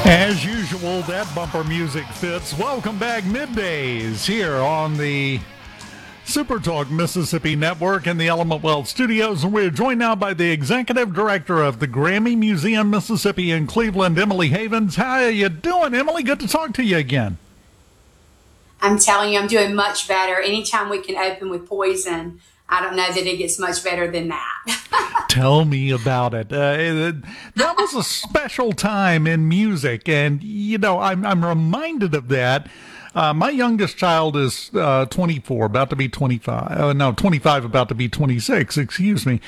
As usual, that bumper music fits. Welcome back, Middays, here on the Super Talk Mississippi Network in the Element Wealth Studios. And we're joined now by the Executive Director of the Grammy Museum Mississippi in Cleveland, Emily Havens. How are you doing, Emily? Good to talk to you again. I'm telling you, I'm doing much better. Anytime we can open with Poison, I don't know that it gets much better than that. Tell me about it. That was a special time in music, and I'm reminded of that. My youngest child is 24, about to be 25. No, 25, about to be 26. Excuse me.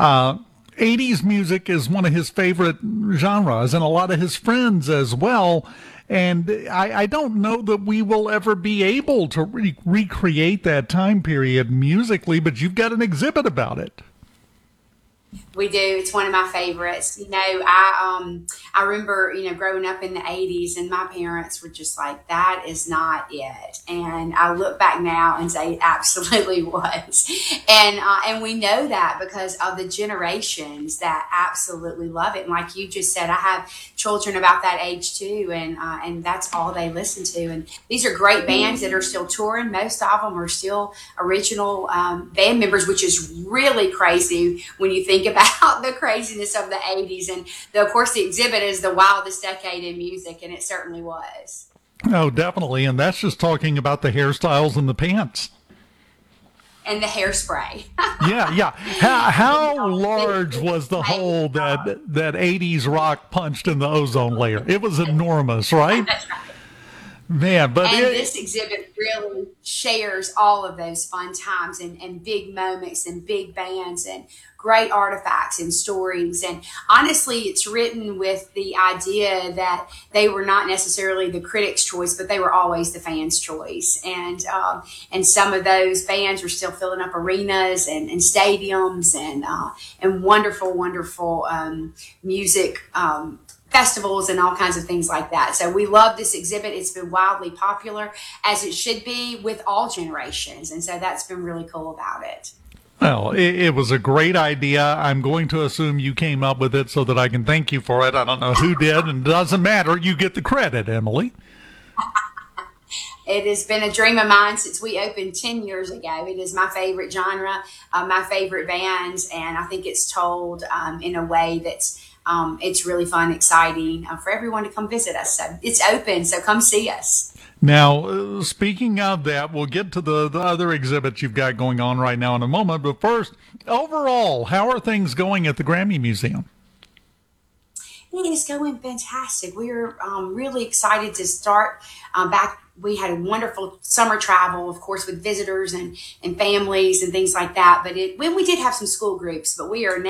80s music is one of his favorite genres, and a lot of his friends as well. And I don't know that we will ever be able to recreate that time period musically, but you've got an exhibit about it. We do. It's one of my favorites. I remember, growing up in the 80s, and my parents were just like, that is not it. And I look back now and say it absolutely was. And we know that because of the generations that absolutely love it. And like you just said, I have children about that age too, and that's all they listen to. And these are great bands that are still touring. Most of them are still original band members, which is really crazy when you think about the craziness of the 80s. And of course, the exhibit is the wildest decade in music, and it certainly was. Oh, definitely. And that's just talking about the hairstyles and the pants. And the hairspray. Yeah. How large was the hole that 80s rock punched in the ozone layer? It was enormous, right? Man, but this exhibit really shares all of those fun times and big moments and big bands and great artifacts and stories. And honestly, it's written with the idea that they were not necessarily the critics' choice, but they were always the fans' choice. And some of those bands are still filling up arenas and stadiums and wonderful music festivals and all kinds of things like that. So we love this exhibit. It's been wildly popular, as it should be, with all generations. And so that's been really cool about it. Well, it was a great idea. I'm going to assume you came up with it so that I can thank you for it. I don't know who did, and it doesn't matter. You get the credit, Emily. It has been a dream of mine since we opened 10 years ago. It is my favorite genre, my favorite bands, and I think it's told in a way that's it's really fun, exciting for everyone to come visit us. So it's open, so come see us. Now, speaking of that, we'll get to the other exhibits you've got going on right now in a moment. But first, overall, how are things going at the Grammy Museum? It is going fantastic. We are really excited to start back. We had a wonderful summer travel, of course, with visitors and families and things like that. But when we did have some school groups, but we are now